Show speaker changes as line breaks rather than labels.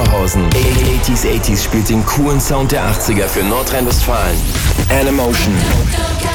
Oberhausen. 80s spielt den coolen Sound der 80er für Nordrhein-Westfalen. Animotion.